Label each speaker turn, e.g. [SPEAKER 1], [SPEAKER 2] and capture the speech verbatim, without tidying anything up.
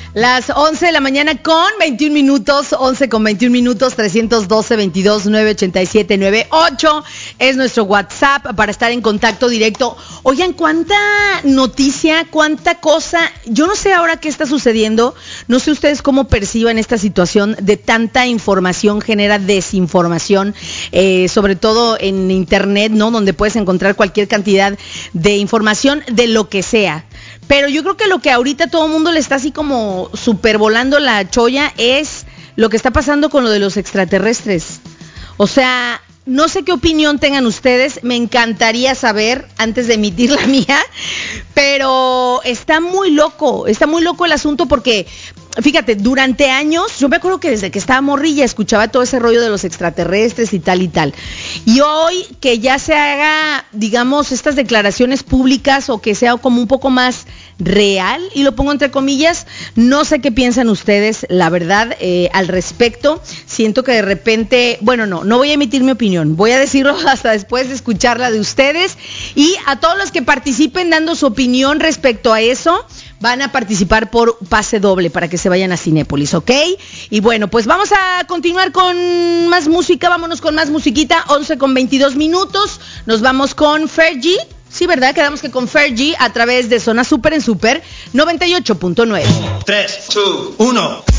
[SPEAKER 1] Las once de la mañana con veintiún minutos, once con veintiún minutos, trescientos doce, veintidós, novecientos ochenta y siete, noventa y ocho es nuestro WhatsApp para estar en contacto directo. Oigan, cuánta noticia, cuánta cosa, yo no sé ahora qué está sucediendo, no sé ustedes cómo perciban esta situación de tanta información genera desinformación, eh, sobre todo en internet, ¿no? Donde puedes encontrar cualquier cantidad de información de lo que sea. Pero yo creo que lo que ahorita todo el mundo le está así como supervolando la cholla es lo que está pasando con lo de los extraterrestres. O sea, no sé qué opinión tengan ustedes, me encantaría saber antes de emitir la mía, pero está muy loco, está muy loco el asunto porque, fíjate, durante años, yo me acuerdo que desde que estaba morrilla escuchaba todo ese rollo de los extraterrestres y tal y tal. Y hoy que ya se haga, digamos, estas declaraciones públicas o que sea como un poco más real, y lo pongo entre comillas, no sé qué piensan ustedes, la verdad, eh, al respecto. Siento que de repente, bueno, no, no voy a emitir mi opinión, voy a decirlo hasta después de escucharla de ustedes. Y a todos los que participen dando su opinión respecto a eso, van a participar por pase doble para que se vayan a Cinépolis, ¿ok? Y bueno, pues vamos a continuar con más música, vámonos con más musiquita, once con veintidós minutos, nos vamos con Fergie, sí, ¿verdad? Quedamos que con Fergie a través de Zona Super en Super noventa y ocho punto nueve.
[SPEAKER 2] tres, dos, uno